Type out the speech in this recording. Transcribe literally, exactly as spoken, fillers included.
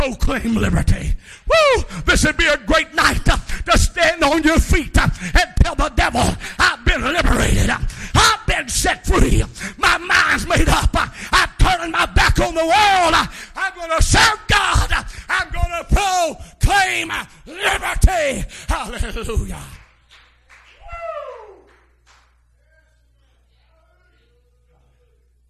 proclaim liberty. Woo! This would be a great night uh, to stand on your feet uh, and tell the devil, I've been liberated. Uh, I've been set free. My mind's made up. Uh, I'm turning my back on the world. Uh, I'm going to serve God. Uh, I'm going to proclaim uh, liberty. Hallelujah.